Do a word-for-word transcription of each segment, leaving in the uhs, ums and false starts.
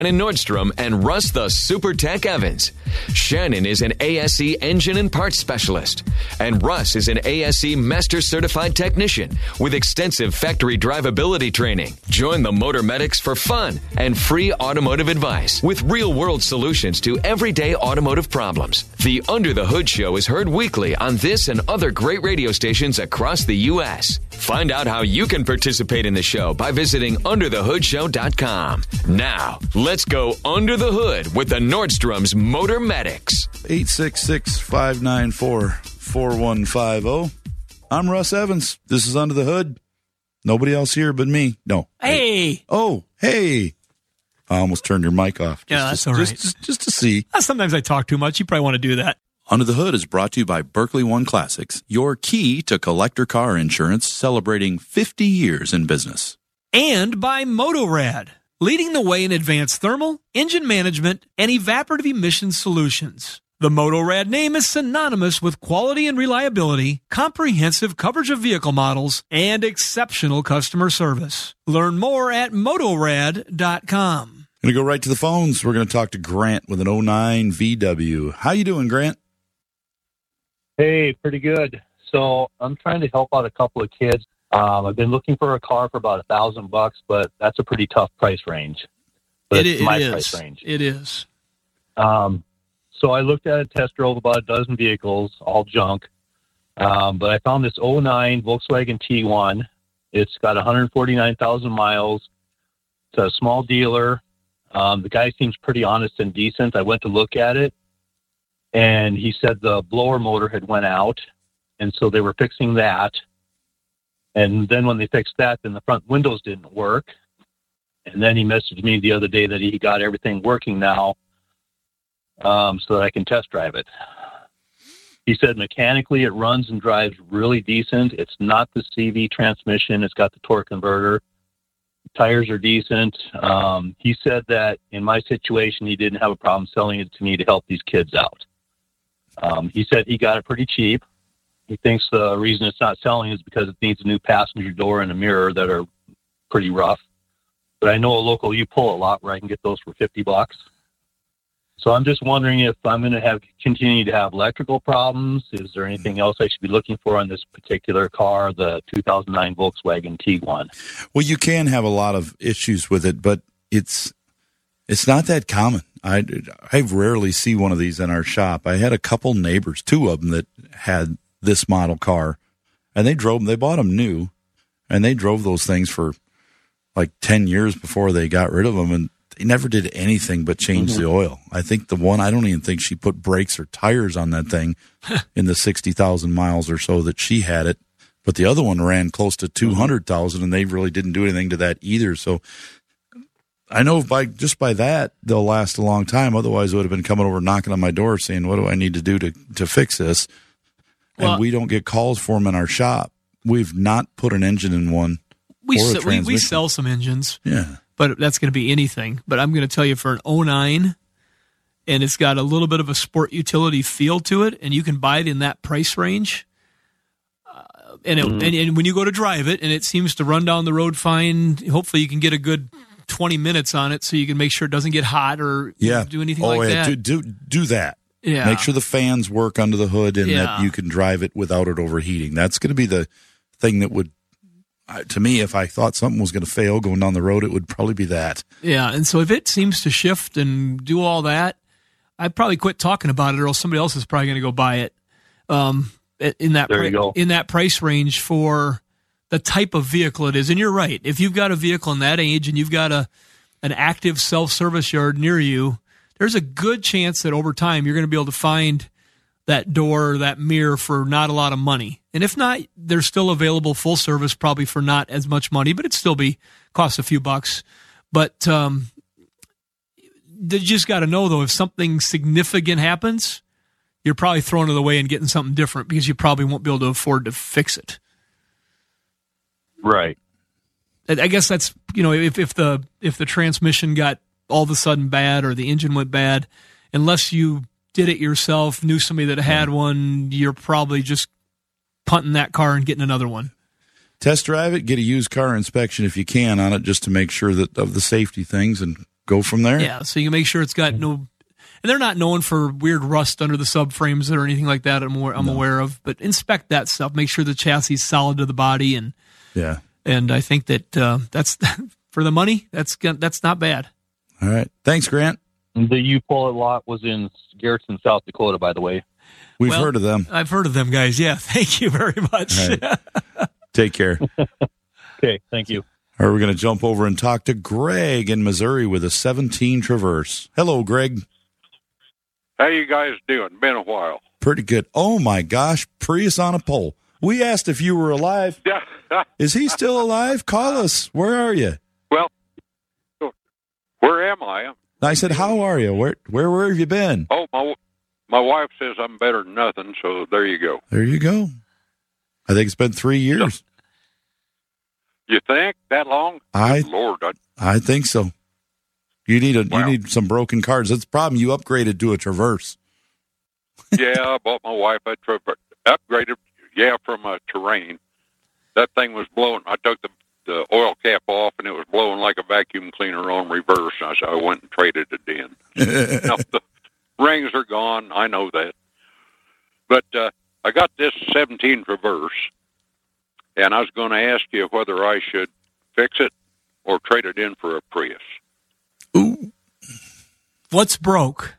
Shannon Nordstrom and Russ the Super Tech Evans. Shannon is an A S E engine and parts specialist, and Russ is an A S E Master Certified Technician with extensive factory drivability training. Join the Motor Medics for fun and free automotive advice with real-world solutions to everyday automotive problems. The Under the Hood Show is heard weekly on this and other great radio stations across the U S Find out how you can participate in the show by visiting under the hood show dot com. Now, let's go under the hood with the Nordstrom's Motor Medics. eight six six, five nine four, four one five zero. I'm Russ Evans. This is Under the Hood. Nobody else here but me. No. Hey. Oh, hey. I almost turned your mic off. Yeah, that's all right. Just, just, just to see. Sometimes I talk too much. You probably want to do that. Under the Hood is brought to you by Berkeley One Classics, your key to collector car insurance, celebrating fifty years in business. And by Motorad, leading the way in advanced thermal, engine management, and evaporative emission solutions. The Motorad name is synonymous with quality and reliability, comprehensive coverage of vehicle models, and exceptional customer service. Learn more at motorad dot com. Going to go right to the phones. We're going to talk to Grant with an oh nine V W. How you doing, Grant? Hey, pretty good. So I'm trying to help out a couple of kids. Um, I've been looking for a car for about a thousand bucks, but that's a pretty tough price range. But It, it's it my is. price range. It is. Um, so I looked at it, test drove about a dozen vehicles, all junk. Um, but I found this oh nine Volkswagen T one. It's got one hundred forty-nine thousand miles. It's a small dealer. Um, the guy seems pretty honest and decent. I went to look at it, and he said the blower motor had went out, and so they were fixing that. And then when they fixed that, then the front windows didn't work. And then he messaged me the other day that he got everything working now, um, so that I can test drive it. He said mechanically it runs and drives really decent. It's not the C V transmission. It's got the torque converter. Tires are decent. Um, he said that in my situation, he didn't have a problem selling it to me to help these kids out. Um, he said he got it pretty cheap. He thinks the reason it's not selling is because it needs a new passenger door and a mirror that are pretty rough. But I know a local U-Pull a lot where I can get those for fifty bucks. So I'm just wondering if I'm going to have continue to have electrical problems. Is there anything else I should be looking for on this particular car, the two thousand nine Volkswagen T one? Well, you can have a lot of issues with it, but it's it's not that common. I, I rarely see one of these in our shop. I had a couple neighbors, two of them, that had this model car, and they drove them. They bought them new, and they drove those things for like ten years before they got rid of them, and they never did anything but change mm-hmm. the oil. I think the one, I don't even think she put brakes or tires on that thing in the sixty thousand miles or so that she had it. But the other one ran close to two hundred thousand, and they really didn't do anything to that either. So I know by just by that, they'll last a long time. Otherwise, it would have been coming over, knocking on my door saying, what do I need to do to, to fix this? Well, and we don't get calls for them in our shop. We've not put an engine in one. We, or a se- we, we transmission. sell some engines. Yeah. But that's going to be anything. But I'm going to tell you, for an oh nine, and it's got a little bit of a sport utility feel to it, and you can buy it in that price range. Uh, and, it, mm. and and when you go to drive it, and it seems to run down the road fine, hopefully you can get a good twenty minutes on it so you can make sure it doesn't get hot or yeah. do anything oh, like yeah. that. Do, do, do that. Yeah. Make sure the fans work under the hood and yeah. that you can drive it without it overheating. That's going to be the thing that would, to me, if I thought something was going to fail going down the road, it would probably be that. Yeah, and so if it seems to shift and do all that, I'd probably quit talking about it, or else somebody else is probably going to go buy it. Um, in that there you pri- go. in that price range for the type of vehicle it is. And you're right. If you've got a vehicle in that age and you've got a an active self-service yard near you, there's a good chance that over time you're going to be able to find that door or that mirror for not a lot of money. And if not, they're still available full service, probably for not as much money, but it'd still be cost a few bucks. But um, you just got to know, though, if something significant happens, you're probably throwing it away and getting something different because you probably won't be able to afford to fix it. Right. I guess that's, you know, if, if the if the transmission got all of a sudden bad or the engine went bad, unless you did it yourself, knew somebody that had one, you're probably just punting that car and getting another one. Test drive it, get a used car inspection if you can on it, just to make sure that of the safety things, and go from there. Yeah, so you can make sure it's got no, and they're not known for weird rust under the subframes or anything like that. I'm aware, I'm no. aware of, but inspect that stuff. Make sure the chassis is solid to the body, and yeah, and I think that uh, that's for the money. That's that's not bad. All right, thanks, Grant. The U Pull It lot was in Garrettson, South Dakota, by the way. We've well, heard of them. I've heard of them guys. Yeah, thank you very much. Right. Take care. Okay, thank you. All right, we're going to jump over and talk to Greg in Missouri with a seventeen Traverse. Hello, Greg. How you guys doing? Been a while. Pretty good. Oh, my gosh, Prius on a pole. We asked if you were alive. Yeah. Is he still alive? Call us. Where are you? Well, where am I? I said, how are you? Where where, where have you been? Oh, my my wife says I'm better than nothing, so there you go. There you go. I think it's been three years. You think that long? I Good Lord, I, I think so. You need a wow. you need some broken cards. That's the problem. You upgraded to a Traverse. Yeah, I bought my wife a Traverse. Upgraded, yeah, from a Terrain. That thing was blowing. I took the the oil cap off, and it was blowing like a vacuum cleaner on reverse. I, so I went and traded it in. Now, the rings are gone. I know that. But uh, I got this seventeen Traverse, and I was going to ask you whether I should fix it or trade it in for a Prius. Ooh. What's broke?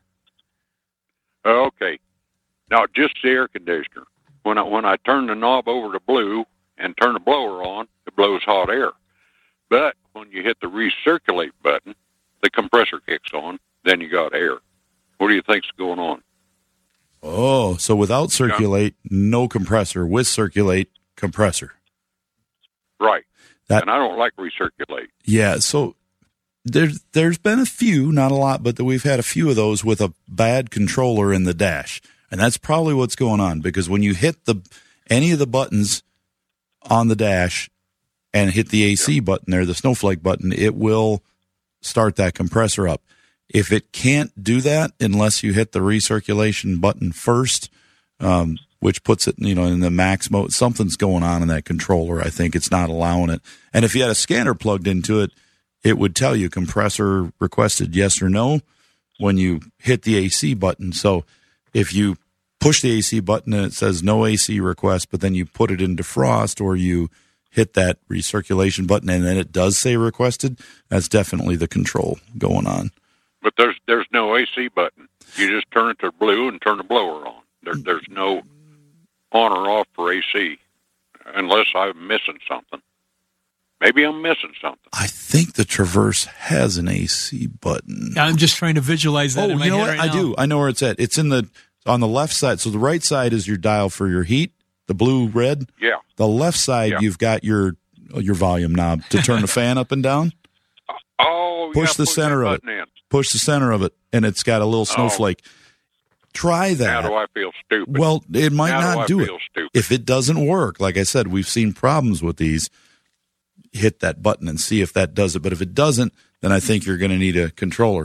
Okay. Now, just the air conditioner. When I, when I turn the knob over to blue and turn the blower on, it blows hot air. But when you hit the recirculate button, the compressor kicks on, then you got air. What do you think's going on? Oh, so without circulate, yeah. no compressor. With circulate, compressor. Right. That, and I don't like recirculate. Yeah, so there's, there's been a few, not a lot, but we've had a few of those with a bad controller in the dash. And that's probably what's going on, because when you hit the any of the buttons on the dash and hit the A C yeah. button there, the snowflake button, it will start that compressor up. If it can't do that unless you hit the recirculation button first, um, which puts it, you know, in the max mode, something's going on in that controller. I think it's not allowing it. And if you had a scanner plugged into it, it would tell you compressor requested yes or no when you hit the A C button. So if you push the A C button and it says no A C request, but then you put it in defrost or you hit that recirculation button and then it does say requested, that's definitely the control going on. But there's there's no A C button. You just turn it to blue and turn the blower on. There, there's no on or off for A C, unless I'm missing something. Maybe I'm missing something. I think the Traverse has an A C button. I'm just trying to visualize that oh, in my you know head what? right I now. do. I know where it's at. It's in the on the left side. So the right side is your dial for your heat, the blue, red. Yeah. The left side, yeah. you've got your your volume knob to turn the fan up and down. Oh, push yeah, the push center of it. In. Push the center of it, and it's got a little snowflake. Oh. Try that. Now do I feel stupid? Well, it might now not do, do I feel it. Stupid? If it doesn't work, like I said, we've seen problems with these. Hit that button and see if that does it. But if it doesn't, then I think you're going to need a controller.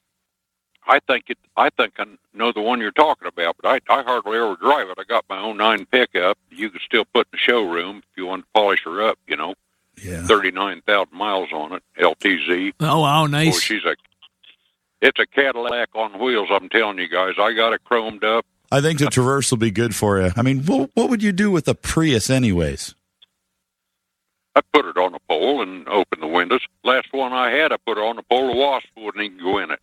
I think it. I think I know the one you're talking about, but I, I hardly ever drive it. I got my own nine pickup. You could still put in the showroom if you want to polish her up. You know, yeah, thirty-nine thousand miles on it, L T Z. Oh wow, nice. Boy, she's a. It's a Cadillac on wheels. I'm telling you guys, I got it chromed up. I think the Traverse will be good for you. I mean, what, what would you do with a Prius, anyways? I put it on a pole and open the windows. Last one I had, I put it on a pole. The wasp wouldn't even go in it.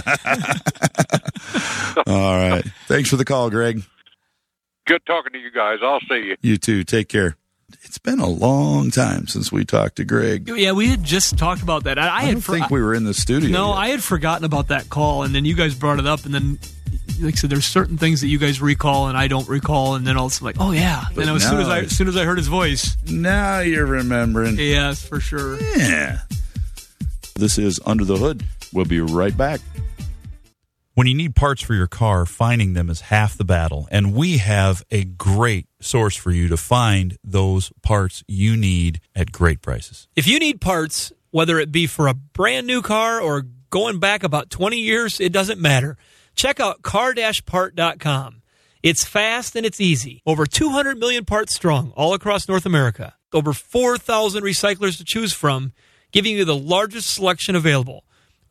All right. Thanks for the call, Greg. Good talking to you guys. I'll see you. You too. Take care. It's been a long time since we talked to Greg. Yeah, we had just talked about that. I, I, I had don't for, think we were in the studio. No, yet. I had forgotten about that call, and then you guys brought it up, and then, like I said, there's certain things that you guys recall and I don't recall, and then all of a sudden, like, oh yeah. But then as soon as I, as soon as I heard his voice, now you're remembering. Yes, for sure. Yeah. This is Under the Hood. We'll be right back. When you need parts for your car, finding them is half the battle, and we have a great source for you to find those parts you need at great prices. If you need parts, whether it be for a brand new car or going back about twenty years, it doesn't matter. Check out car dash part dot com. It's fast and it's easy. Over two hundred million parts strong all across North America. Over four thousand recyclers to choose from, giving you the largest selection available.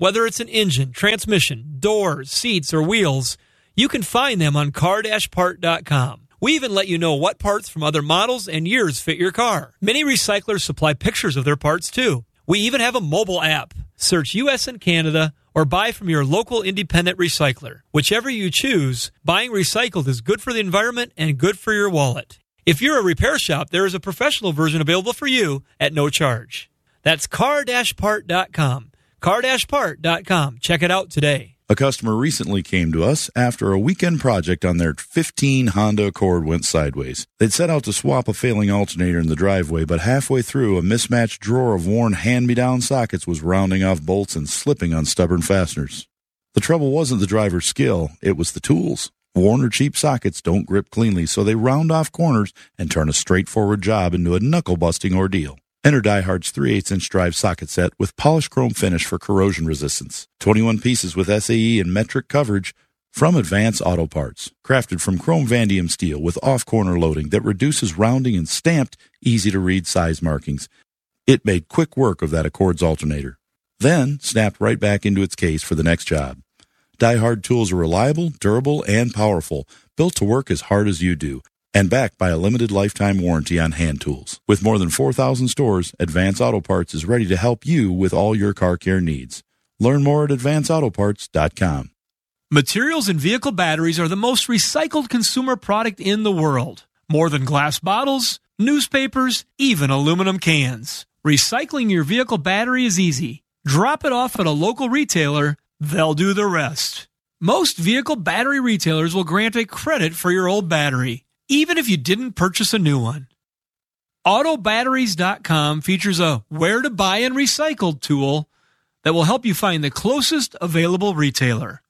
Whether it's an engine, transmission, doors, seats, or wheels, you can find them on car dash part dot com. We even let you know what parts from other models and years fit your car. Many recyclers supply pictures of their parts, too. We even have a mobile app. Search U S and Canada or buy from your local independent recycler. Whichever you choose, buying recycled is good for the environment and good for your wallet. If you're a repair shop, there is a professional version available for you at no charge. That's car dash part dot com. car dash part dot com. Check it out today. A customer recently came to us after a weekend project on their fifteen Honda Accord went sideways. They'd set out to swap a failing alternator in the driveway, but halfway through, a mismatched drawer of worn hand-me-down sockets was rounding off bolts and slipping on stubborn fasteners. The trouble wasn't the driver's skill, it was the tools. Worn or cheap sockets don't grip cleanly, so they round off corners and turn a straightforward job into a knuckle-busting ordeal. Enter DieHard's three eighths inch drive socket set with polished chrome finish for corrosion resistance. twenty-one pieces with S A E and metric coverage from Advance Auto Parts. Crafted from chrome vanadium steel with off-corner loading that reduces rounding and stamped, easy-to-read size markings. It made quick work of that Accord's alternator. Then snapped right back into its case for the next job. DieHard tools are reliable, durable, and powerful, built to work as hard as you do, and backed by a limited lifetime warranty on hand tools. With more than four thousand stores, Advance Auto Parts is ready to help you with all your car care needs. Learn more at advance auto parts dot com. Materials and vehicle batteries are the most recycled consumer product in the world. More than glass bottles, newspapers, even aluminum cans. Recycling your vehicle battery is easy. Drop it off at a local retailer, they'll do the rest. Most vehicle battery retailers will grant a credit for your old battery, even if you didn't purchase a new one. auto batteries dot com features a Where to Buy and Recycled tool that will help you find the closest available retailer.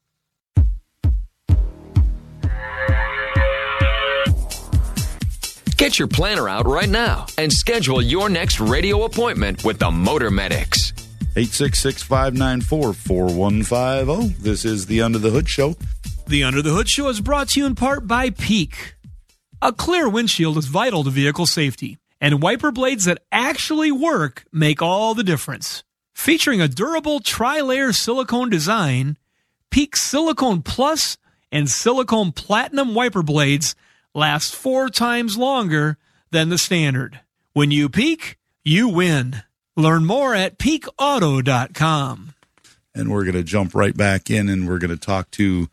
Get your planner out right now and schedule your next radio appointment with the Motor Medics. eight six six, five nine four, four one five zero. This is the Under the Hood Show. The Under the Hood Show is brought to you in part by Peak. A clear windshield is vital to vehicle safety, and wiper blades that actually work make all the difference. Featuring a durable tri-layer silicone design, Peak Silicone Plus and Silicone Platinum wiper blades last four times longer than the standard. When you peak, you win. Learn more at peak auto dot com. And we're going to jump right back in, and we're going to talk to...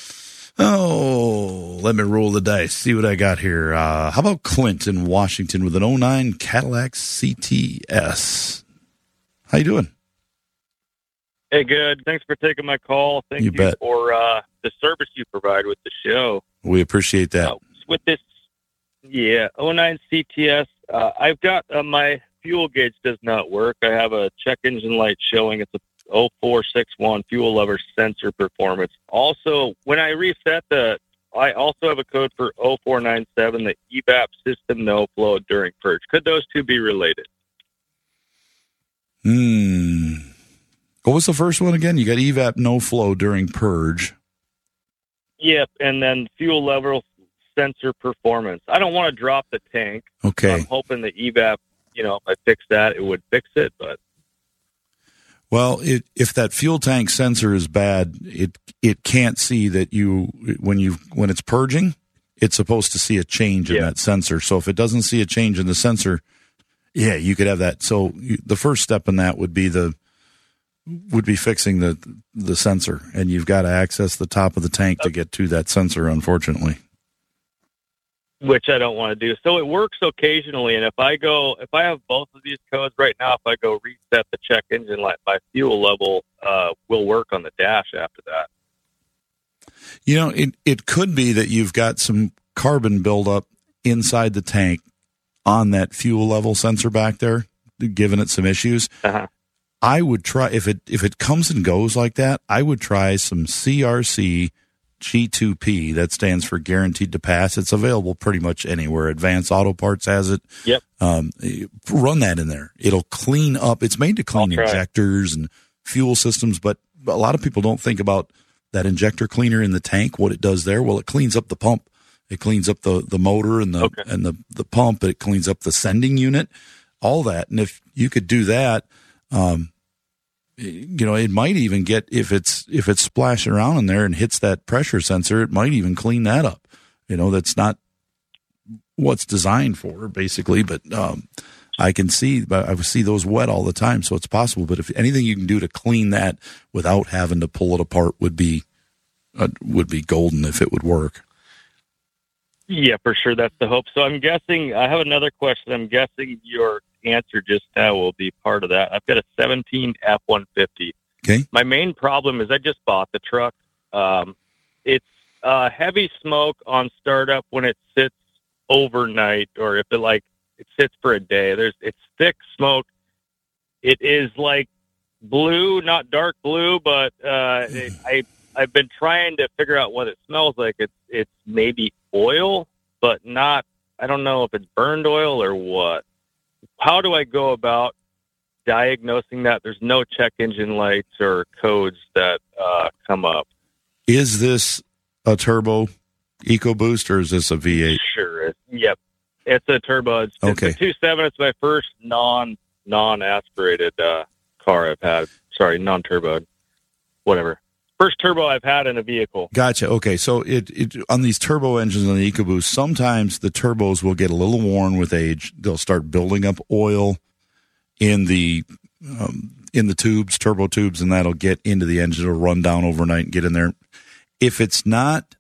Oh, let me roll the dice, see what I got here. Uh, how about Clint in Washington with an oh nine Cadillac C T S? How you doing? Hey, good. Thanks for taking my call. Thank you, you bet. for uh, the service you provide with the show. We appreciate that. Uh, with this, yeah, oh nine C T S, uh, I've got uh, my fuel gauge does not work. I have a check engine light showing it's a oh four six one fuel lever sensor performance. Also, when I reset the, I also have a code for oh four nine seven, the E V A P system no flow during purge. Could those two be related? Hmm. What was the first one again? You got E V A P no flow during purge. Yep, and then fuel level sensor performance. I don't want to drop the tank. Okay. So I'm hoping the E V A P, you know, if I fix that, it would fix it, but. Well, it, if that fuel tank sensor is bad, it it can't see that you when you when it's purging, it's supposed to see a change in yeah. that sensor. So if it doesn't see a change in the sensor, yeah, you could have that. So you, the first step in that would be the would be fixing the the sensor, and you've got to access the top of the tank to get to that sensor, unfortunately. Which I don't want to do. So it works occasionally, and if I go, if I have both of these codes right now, if I go reset the check engine light, my fuel level uh, will work on the dash after that. You know, it, it could be that you've got some carbon buildup inside the tank on that fuel level sensor back there, giving it some issues. Uh-huh. I would try, if it if it comes and goes like that, I would try some C R C G two P. That stands for Guaranteed to Pass. It's available pretty much anywhere. Advance Auto Parts has it. Yep. Um, run that in there. It'll clean up. It's made to clean injectors and fuel systems, but a lot of people don't think about that injector cleaner in the tank, what it does there. Well, it cleans up the pump. It cleans up the, the motor and the okay. and the, the pump. It cleans up the sending unit, all that. And if you could do that, um, you know, it might even get, if it's if it's splashing around in there and hits that pressure sensor, it might even clean that up. You know, that's not what's designed for, basically. But um, I can see, but I see those wet all the time, so it's possible. But if anything you can do to clean that without having to pull it apart would be uh, would be golden if it would work. Yeah, for sure. That's the hope. So I'm guessing, I have another question. I'm guessing your answer just now will be part of that. I've got a seventeen F one fifty. Okay. My main problem is I just bought the truck. Um, it's uh, heavy smoke on startup when it sits overnight, or if it like it sits for a day. There's it's thick smoke. It is like blue, not dark blue, but uh, it, I I've been trying to figure out what it smells like. It's it's maybe oil, but not. I don't know if it's burned oil or what. How do I go about diagnosing that? There's no check engine lights or codes that uh, come up. Is this a turbo EcoBoost or is this a V eight? Sure. Is. Yep. It's a turbo. It's, okay. It's a two point seven. It's my first non, non-aspirated uh, car I've had. Sorry, non-turbo. Whatever. First turbo I've had in a vehicle. Gotcha. Okay. So it, it on these turbo engines on the EcoBoost, sometimes the turbos will get a little worn with age. They'll start building up oil in the um, in the tubes, turbo tubes, and that'll get into the engine. It'll run down overnight and get in there. If it's not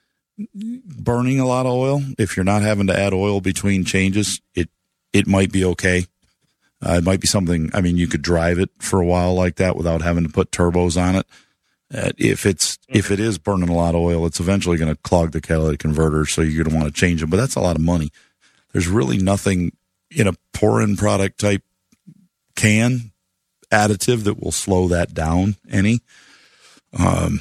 burning a lot of oil, if you're not having to add oil between changes, it it might be okay. Uh, it might be something. I mean, you could drive it for a while like that without having to put turbos on it. Uh, if it's mm-hmm. if it is burning a lot of oil, it's eventually going to clog the catalytic converter, so you're going to want to change them. But that's a lot of money. There's really nothing in a pour-in product type can additive that will slow that down any. Um,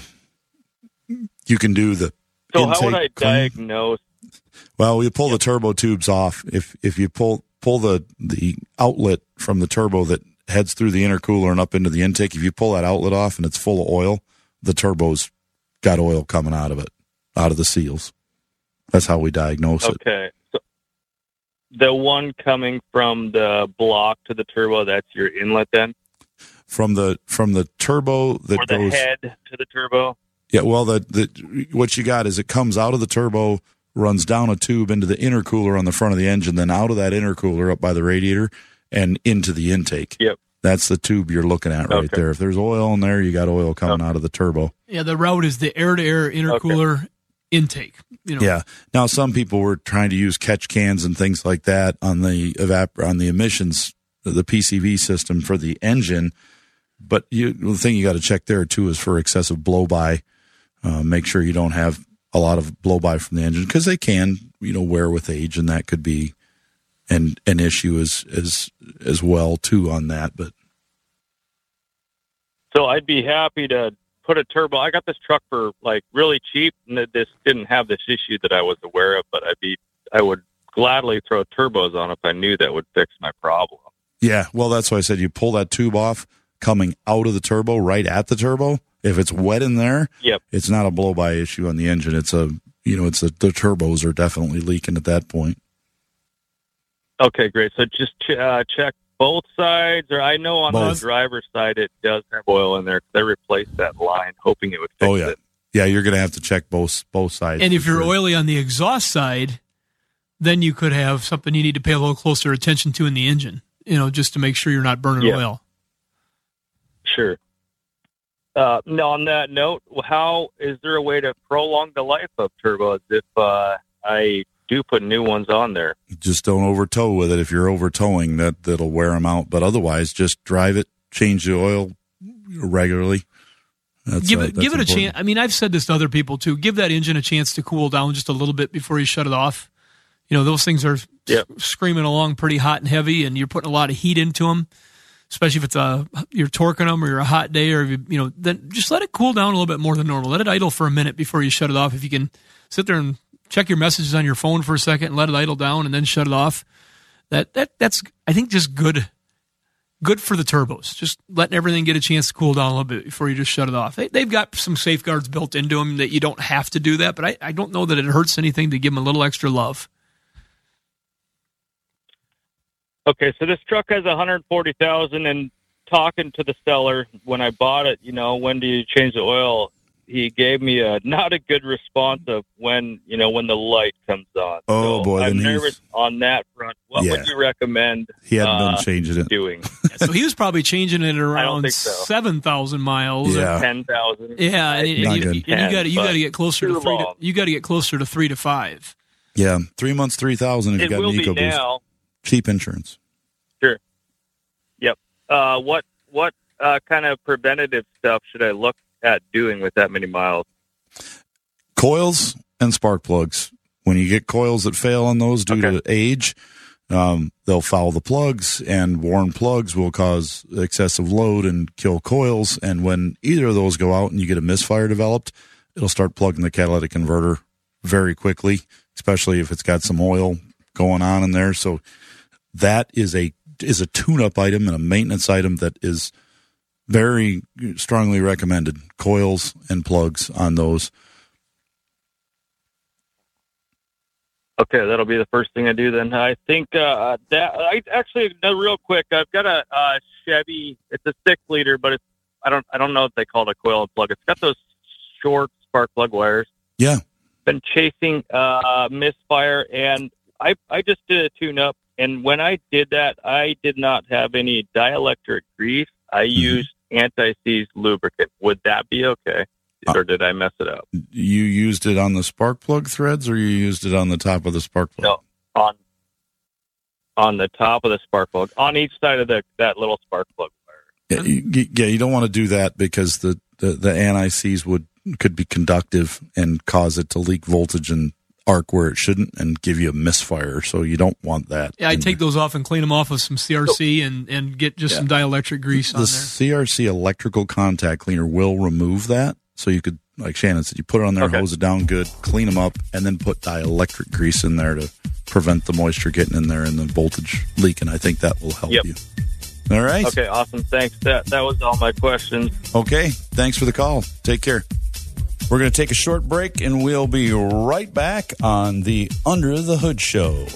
you can do the so how would I clean. diagnose? Well, you pull yep. the turbo tubes off. If if you pull pull the the outlet from the turbo that heads through the intercooler and up into the intake, if you pull that outlet off and it's full of oil, the turbo's got oil coming out of it, out of the seals. That's how we diagnose it. Okay. So the one coming from the block to the turbo, that's your inlet then? From the from the turbo that or the goes head to the turbo? Yeah, well, the, the what you got is it comes out of the turbo, runs down a tube into the intercooler on the front of the engine, then out of that intercooler up by the radiator and into the intake. Yep. That's the tube you're looking at right okay. there. If there's oil in there, you got oil coming okay. out of the turbo. Yeah, the route is the air-to-air intercooler okay. intake. You know. Yeah. Now, some people were trying to use catch cans and things like that on the evap- on the emissions, the P C V system for the engine. But you, the thing you got to check there, too, is for excessive blow-by. Uh, make sure you don't have a lot of blow-by from the engine because they can, you know, wear with age, and that could be an an issue as as as well too on that. But so I'd be happy to put a turbo. I got this truck for like really cheap, and this didn't have this issue that I was aware of. But I'd be I would gladly throw turbos on if I knew that would fix my problem. Yeah, well, that's why I said you pull that tube off coming out of the turbo, right at the turbo. If it's wet in there, yep. it's not a blow-by issue on the engine. It's a, you know, it's a, the turbos are definitely leaking at that point. Okay, great. So just ch- uh, check both sides, or I know on both. the driver's side it does have oil in there. They replaced that line, hoping it would fix oh, yeah. it. Yeah, you're going to have to check both both sides. And if you're sure. oily on the exhaust side, then you could have something you need to pay a little closer attention to in the engine, you know, just to make sure you're not burning yeah. oil. Sure. Uh, now, on that note, how is there a way to prolong the life of turbos if uh, I do put new ones on there? Just don't over tow with it. If you're over towing, that that'll wear them out. But otherwise, just drive it, change the oil regularly. That's, give uh, it, that's give it a important. chance. I mean, I've said this to other people too. Give that engine a chance to cool down just a little bit before you shut it off. You know, those things are yep. screaming along pretty hot and heavy, and you're putting a lot of heat into them. Especially if it's a you're torquing them or you're a hot day, or you, you know, then just let it cool down a little bit more than normal. Let it idle for a minute before you shut it off. If you can sit there and check your messages on your phone for a second and let it idle down and then shut it off, that that that's I think just good, good for the turbos. Just letting everything get a chance to cool down a little bit before you just shut it off. They, they've got some safeguards built into them that you don't have to do that, but I, I don't know that it hurts anything to give them a little extra love. Okay, so this truck has one hundred forty thousand, and talking to the seller when I bought it, you know, when do you change the oil? He gave me a not a good response of when, you know, when the light comes on. Oh, so boy. I'm then nervous on that front. What Yeah. would you recommend He hadn't uh, been changing it. doing? So he was probably changing it I don't around think so. seven thousand miles. Yeah. ten thousand. Yeah, and, and Not you, good. and you got to you got to get closer to too three. To, long. you got to get closer to three to five. Yeah, three months, three thousand. If you It got will an be EcoBoost, now. cheap insurance. Sure. Yep. Uh, what what uh, kind of preventative stuff should I look at doing with that many miles? Coils and spark plugs. When you get coils that fail on those due Okay. to age, um, they'll foul the plugs, and worn plugs will cause excessive load and kill coils. And when either of those go out and you get a misfire developed, it'll start plugging the catalytic converter very quickly, especially if it's got some oil going on in there. So that is a is a tune-up item and a maintenance item that is very strongly recommended. Coils and plugs on those. Okay, that'll be the first thing I do then. I think uh, that I actually no, real quick. I've got a uh, Chevy. It's a six liter, but it's I don't I don't know if they call it a coil and plug. It's got those short spark plug wires. Yeah. Been chasing uh, misfire, and I I just did a tune up. And when I did that, I did not have any dielectric grease. I Mm-hmm. used anti-seize lubricant. Would that be okay, or did I mess it up? You used it on the spark plug threads, or you used it on the top of the spark plug? No, on on the top of the spark plug, on each side of the that little spark plug wire. Yeah, you, yeah, you don't want to do that because the, the, the anti-seize would could be conductive and cause it to leak voltage and arc where it shouldn't and give you a misfire. So you don't want that. Yeah, I in take there. those off and clean them off with some C R C and, and get just some dielectric grease The on there. C R C electrical contact cleaner will remove that. So you could, like Shannon said, you put it on there, Okay. hose it down good, clean them up, and then put dielectric grease in there to prevent the moisture getting in there and the voltage leaking. I think that will help Yep. you. All right. Okay, awesome. Thanks. That that was all my questions. Okay. Thanks for the call. Take care. We're going to take a short break, and we'll be right back on the Under the Hood Show.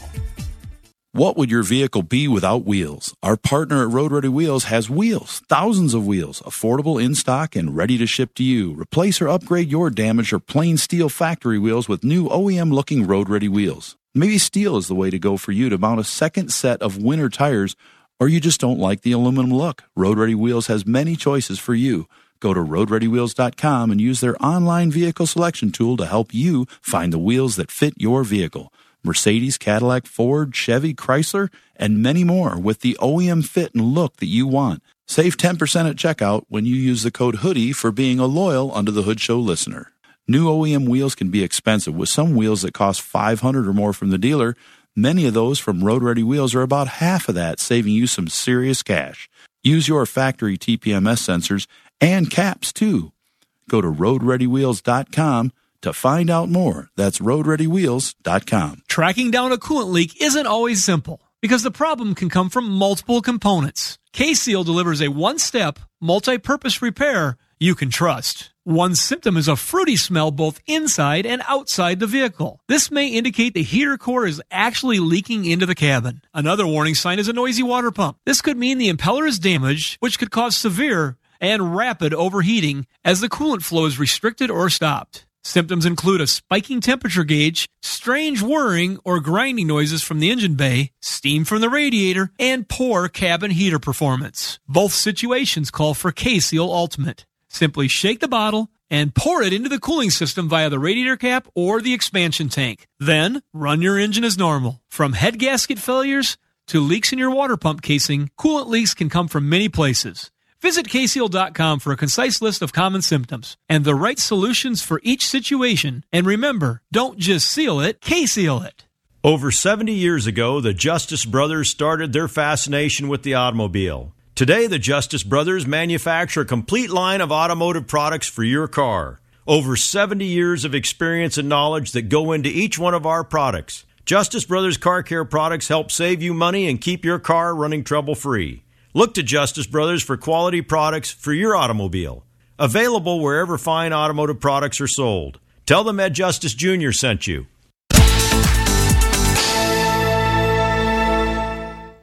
What would your vehicle be without wheels? Our partner at Road Ready Wheels has wheels, thousands of wheels, affordable in stock and ready to ship to you. Replace or upgrade your damaged or plain steel factory wheels with new O E M-looking Road Ready wheels. Maybe steel is the way to go for you to mount a second set of winter tires, or you just don't like the aluminum look. Road Ready Wheels has many choices for you. Go to road ready wheels dot com and use their online vehicle selection tool to help you find the wheels that fit your vehicle. Mercedes, Cadillac, Ford, Chevy, Chrysler, and many more with the O E M fit and look that you want. Save ten percent at checkout when you use the code HOODIE for being a loyal Under the Hood Show listener. New O E M wheels can be expensive, with some wheels that cost five hundred dollars or more from the dealer. Many of those from Road Ready Wheels are about half of that, saving you some serious cash. Use your factory T P M S sensors and caps, too. Go to road ready wheels dot com to find out more. That's road ready wheels dot com. Tracking down a coolant leak isn't always simple because the problem can come from multiple components. K-Seal delivers a one-step, multi-purpose repair you can trust. One symptom is a fruity smell both inside and outside the vehicle. This may indicate the heater core is actually leaking into the cabin. Another warning sign is a noisy water pump. This could mean the impeller is damaged, which could cause severe and rapid overheating as the coolant flow is restricted or stopped. Symptoms include a spiking temperature gauge, strange whirring or grinding noises from the engine bay, steam from the radiator, and poor cabin heater performance. Both situations call for K-Seal Ultimate. Simply shake the bottle and pour it into the cooling system via the radiator cap or the expansion tank. Then run your engine as normal. From head gasket failures to leaks in your water pump casing, coolant leaks can come from many places. Visit K Seal dot com for a concise list of common symptoms and the right solutions for each situation. And remember, don't just seal it, K-Seal it. Over seventy years ago, the Justice Brothers started their fascination with the automobile. Today, the Justice Brothers manufacture a complete line of automotive products for your car. Over seventy years of experience and knowledge that go into each one of our products. Justice Brothers Car Care products help save you money and keep your car running trouble-free. Look to Justice Brothers for quality products for your automobile. Available wherever fine automotive products are sold. Tell them Ed Justice Junior sent you.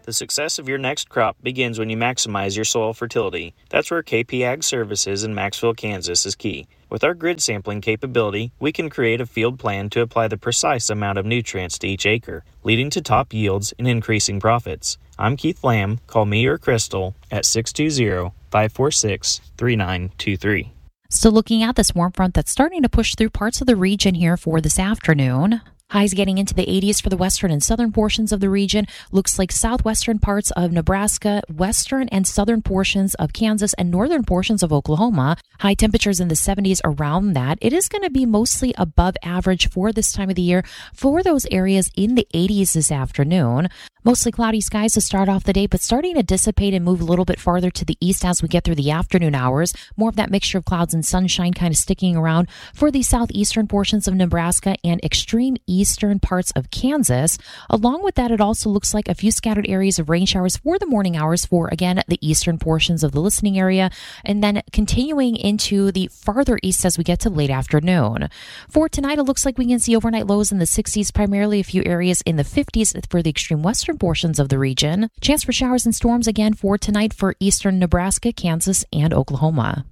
The success of your next crop begins when you maximize your soil fertility. That's where K P Ag Services in Maxville, Kansas is key. With our grid sampling capability, we can create a field plan to apply the precise amount of nutrients to each acre, leading to top yields and increasing profits. I'm Keith Lamb. Call me or Crystal at six two zero, five four six, three nine two three. Still looking at this warm front that's starting to push through parts of the region here for this afternoon. Highs getting into the eighties for the western and southern portions of the region. Looks like southwestern parts of Nebraska, western and southern portions of Kansas, and northern portions of Oklahoma. High temperatures in the seventies around that. It is going to be mostly above average for this time of the year for those areas in the eighties this afternoon. Mostly cloudy skies to start off the day, but starting to dissipate and move a little bit farther to the east as we get through the afternoon hours. More of that mixture of clouds and sunshine kind of sticking around for the southeastern portions of Nebraska and extreme eastern parts of Kansas. Along with that, it also looks like a few scattered areas of rain showers for the morning hours for, again, the eastern portions of the listening area, and then continuing into the farther east as we get to late afternoon. For tonight, it looks like we can see overnight lows in the sixties, primarily a few areas in the fifties for the extreme western portions of the region. Chance for showers and storms again for tonight for eastern Nebraska, Kansas, and Oklahoma.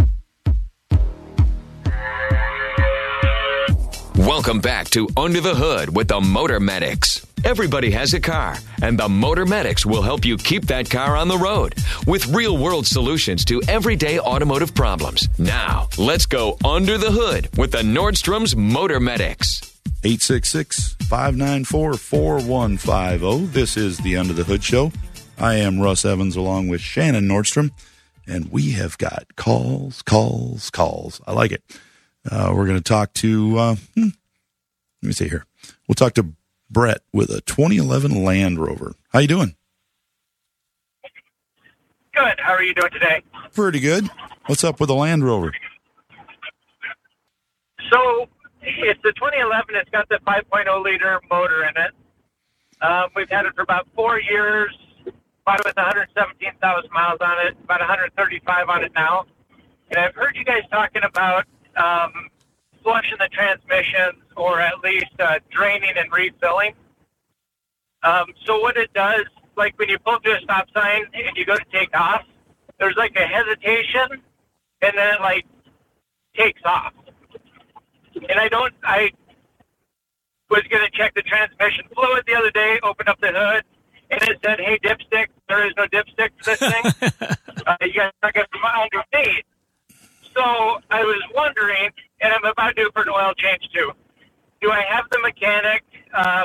Welcome back to Under the Hood with the Motor Medics. Everybody has a car, and the Motor Medics will help you keep that car on the road with real-world solutions to everyday automotive problems. Now, let's go under the hood with the Nordstrom's Motor Medics. eight six six, five nine four, four one five zero. This is the Under the Hood Show. I am Russ Evans along with Shannon Nordstrom, and we have got calls, calls, calls. I like it. Uh, we're going to talk to, uh, hmm, let me see here. We'll talk to Brett with a twenty eleven Land Rover. How you doing? Good. How are you doing today? Pretty good. What's up with the Land Rover? So it's the twenty eleven. It's got the five point oh liter motor in it. Um, we've had it for about four years. Bought it with one hundred seventeen thousand miles on it, about one hundred thirty-five on it now. And I've heard you guys talking about um, flushing the transmissions, or at least uh, draining and refilling. Um, so what it does, like when you pull through a stop sign and you go to take off, there's like a hesitation, and then it like takes off. And I don't, I was going to check the transmission fluid the other day, opened up the hood, and it said, hey, dipstick, there is no dipstick to this thing. uh, you guys are going to come underneath. So I was wondering, and I'm about due for an oil change too, do I have the mechanic um,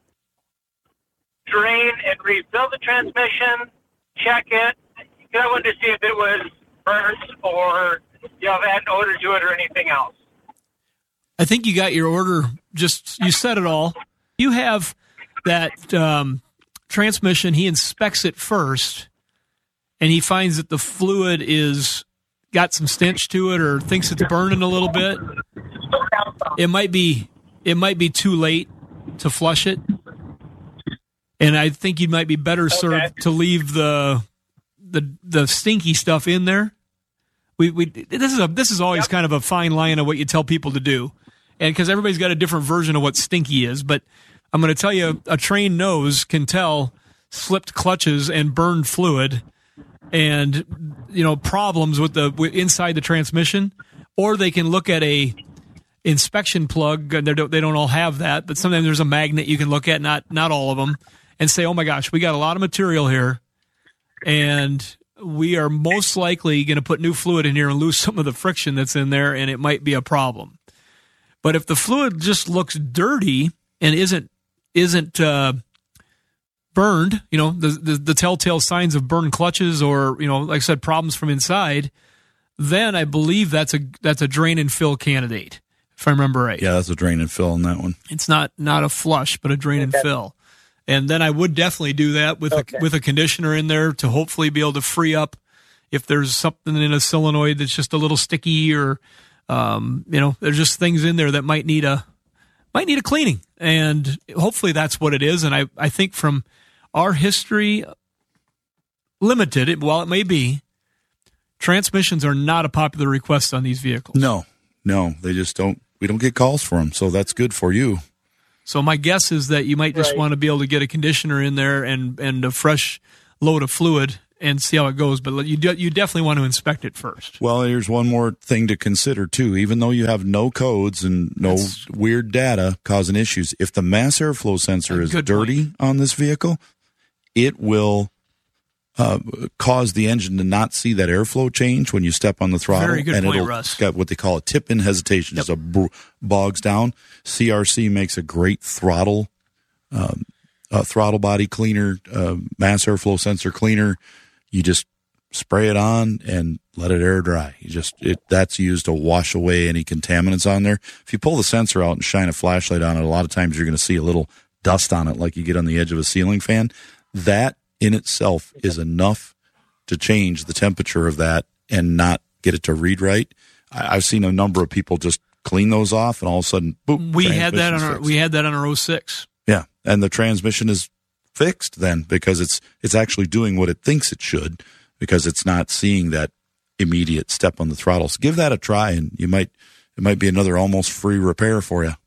drain and refill the transmission, check it? Because I wanted to see if it was burnt or, you know, if it had an odor to it or anything else. I think you got your order. Just you said it all. You have that um, transmission. He inspects it first, and he finds that the fluid is got some stench to it, or thinks it's burning a little bit. It might be. It might be too late to flush it, and I think you might be better served okay. to leave the the the stinky stuff in there. We we this is a this is always yep. kind of a fine line of what you tell people to do. And because everybody's got a different version of what stinky is. But I'm going to tell you, a trained nose can tell slipped clutches and burned fluid and, you know, problems with the with inside the transmission. Or they can look at a inspection plug. They don't, they don't all have that. But sometimes there's a magnet you can look at, not not all of them, and say, oh, my gosh, we got a lot of material here. And we are most likely going to put new fluid in here and lose some of the friction that's in there, and it might be a problem. But if the fluid just looks dirty and isn't isn't uh, burned, you know, the, the the telltale signs of burned clutches, or, you know, like I said, problems from inside, then I believe that's a that's a drain and fill candidate, if I remember right. Yeah, that's a drain and fill on that one. It's not not a flush, but a drain and fill. And then I would definitely do that with okay. a with a conditioner in there to hopefully be able to free up if there's something in a solenoid that's just a little sticky, or um, you know, there's just things in there that might need a might need a cleaning. And hopefully that's what it is. And I, I think from our history, limited, while it may be, transmissions are not a popular request on these vehicles. No, no, they just don't. We don't get calls for them, so that's good for you. So my guess is that you might just Right. want to be able to get a conditioner in there and, and a fresh load of fluid and see how it goes. But you do, you definitely want to inspect it first. Well, here's one more thing to consider, too. Even though you have no codes and no That's- weird data causing issues, if the mass airflow sensor A is good dirty point. on this vehicle, it will uh, cause the engine to not see that airflow change when you step on the throttle. Very good and point, it'll Russ. got what they call a tip-in hesitation. Yep. Just a br- bogs down. C R C makes a great throttle um, uh, throttle body cleaner, uh, mass airflow sensor cleaner. You just spray it on and let it air dry. You just it that's used to wash away any contaminants on there. If you pull the sensor out and shine a flashlight on it, a lot of times you're going to see a little dust on it, like you get on the edge of a ceiling fan. That in itself is enough to change the temperature of that and not get it to read right. I, I've seen a number of people just clean those off, and all of a sudden, boop. We had that on transmission's our fixed. we had that on our oh six. Yeah, and the transmission is fixed then because it's it's actually doing what it thinks it should because it's not seeing that immediate step on the throttle. So give that a try, and you might it might be another almost free repair for you.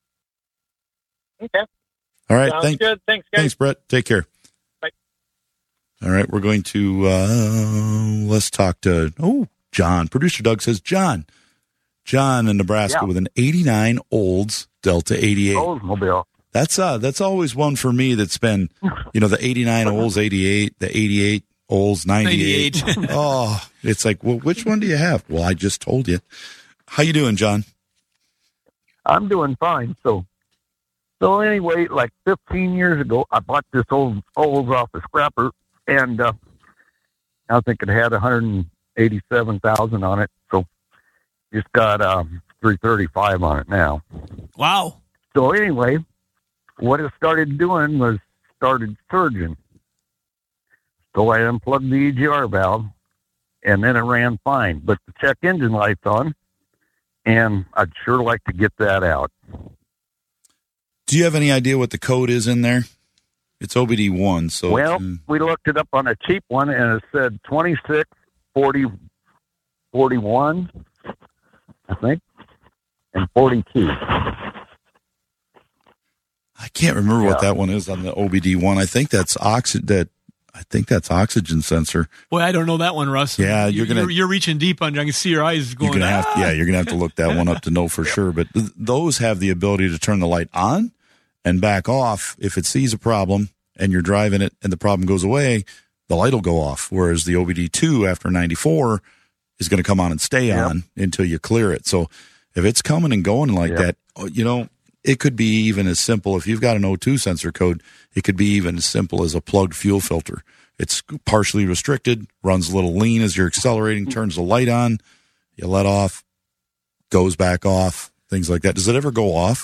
Okay. All right, Sounds thanks, good. Thanks, guys. thanks, Brett. Take care. Bye. All right, we're going to uh, let's talk to oh John. Producer Doug says John, John in Nebraska Yeah. with an eighty-nine Olds Delta eighty-eight. Oldsmobile. That's uh that's always one for me that's been, you know, the eighty-nine Olds eighty-eight, the eighty-eight Olds ninety-eight. ninety-eight. Oh, it's like, well, which one do you have? Well, I just told you. How you doing, John? I'm doing fine. So, so anyway, like fifteen years ago, I bought this old Olds off a scrapper, and uh, I think it had one hundred eighty-seven thousand on it. So, just got um, three thirty-five on it now. Wow. So anyway, what it started doing was started surging. So I unplugged the E G R valve, and then it ran fine. But the check engine light's on, and I'd sure like to get that out. Do you have any idea what the code is in there? It's O B D one, so Well, mm, we looked it up on a cheap one, and it said twenty-six forty forty-one, I think, and forty-two. I can't remember what Yeah. that one is on the O B D one. I think that's oxy- that I think that's oxygen sensor. Boy, I don't know that one, Russ. Yeah, you're gonna- you're, you're reaching deep on. I can see your eyes going. You're gonna have "Ah!" yeah, you're gonna have to look that one up to know for sure. But th- those have the ability to turn the light on and back off if it sees a problem and you're driving it and the problem goes away. The light will go off. Whereas the O B D two after ninety-four is going to come on and stay Yep. on until you clear it. So if it's coming and going like Yep. that, oh, you know, it could be even as simple. If you've got an O two sensor code, it could be even as simple as a plugged fuel filter. It's partially restricted, runs a little lean as you're accelerating, turns the light on, you let off, goes back off, things like that. Does it ever go off?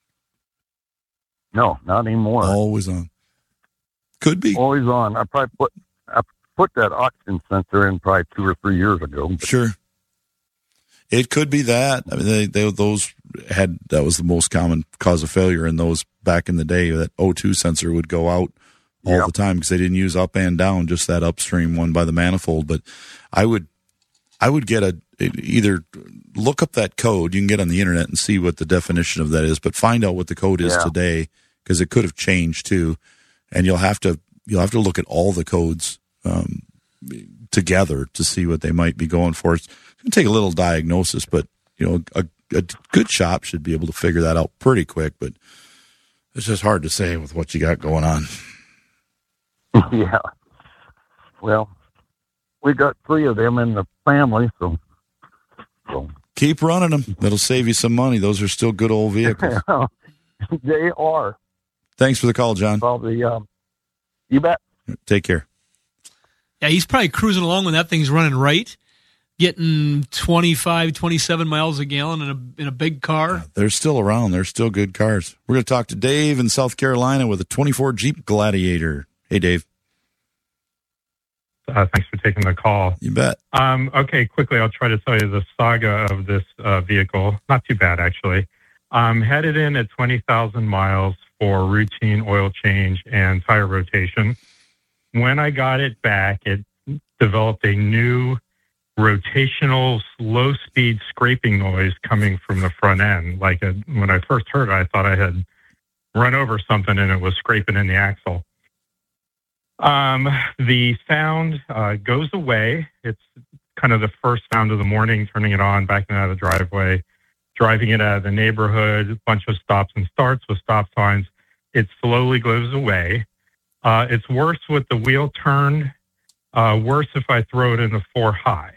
No, not anymore. Always on. Could be. Always on. I probably put I put that oxygen sensor in probably two or three years ago. but- Sure. It could be that. I mean, they, they those had that was the most common cause of failure in those back in the day. That O two sensor would go out all Yep. the time because they didn't use up and down, just that upstream one by the manifold. But I would, I would get a either look up that code. You can get on the internet and see what the definition of that is, but find out what the code is Yeah. today because it could have changed too. And you'll have to you'll have to look at all the codes um, together to see what they might be going for. It's going to take a little diagnosis, but you know, a, a good shop should be able to figure that out pretty quick. But it's just hard to say with what you got going on. Yeah. Well, we got three of them in the family, so. so. Keep running them. That'll save you some money. Those are still good old vehicles. They are. Thanks for the call, John. Probably, um, you bet. Take care. Yeah, he's probably cruising along when that thing's running right, getting twenty-five, twenty-seven miles a gallon in a in a big car. They're still around. They're still good cars. We're going to talk to Dave in South Carolina with a twenty-four Jeep Gladiator. Hey, Dave. Uh, thanks for taking the call. You bet. Um, okay, quickly, I'll try to tell you the saga of this uh, vehicle. Not too bad, actually. I'm headed in at twenty thousand miles for routine oil change and tire rotation. When I got it back, it developed a new rotational low-speed scraping noise coming from the front end. Like a, when I first heard it, I thought I had run over something and it was scraping in the axle. Um, the sound uh, goes away. It's kind of the first sound of the morning, turning it on, backing out of the driveway, driving it out of the neighborhood, a bunch of stops and starts with stop signs. It slowly goes away. Uh, it's worse with the wheel turned, uh, worse if I throw it in the four high.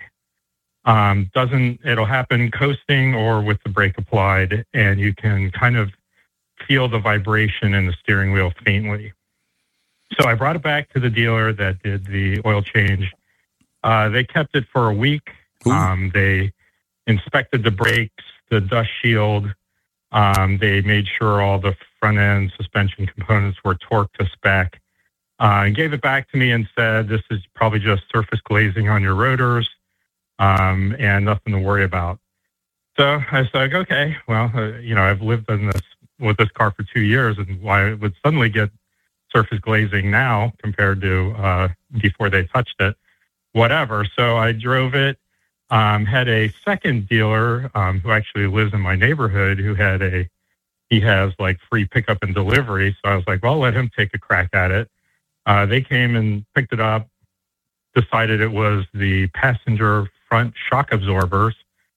Um, doesn't, it'll happen coasting or with the brake applied, and you can kind of feel the vibration in the steering wheel faintly. So I brought it back to the dealer that did the oil change. Uh, they kept it for a week. Um, they inspected the brakes, the dust shield. Um, they made sure all the front end suspension components were torqued to spec. Uh, and gave it back to me and said, this is probably just surface glazing on your rotors, um, and nothing to worry about. So I said, okay, well, uh, you know, I've lived in this with this car for two years, and why it would suddenly get surface glazing now compared to uh, before they touched it, whatever. So I drove it, um, had a second dealer um, who actually lives in my neighborhood who had a, he has like free pickup and delivery. So I was like, well, I'll let him take a crack at it. Uh, they came and picked it up, decided it was the passenger front shock absorbers.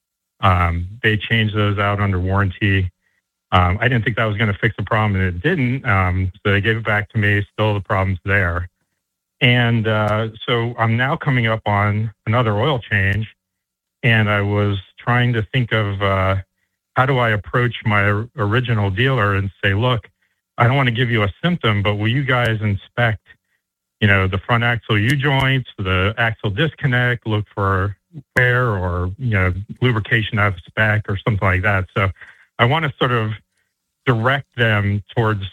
Um, they changed those out under warranty. Um, I didn't think that was going to fix the problem, and it didn't. Um, so they gave it back to me. Still the problem's there. And uh, so I'm now coming up on another oil change, and I was trying to think of uh, how do I approach my original dealer and say, look, I don't want to give you a symptom, but will you guys inspect, you know, the front axle U-joints, the axle disconnect, look for wear or, you know, lubrication out of spec or something like that. So I want to sort of direct them towards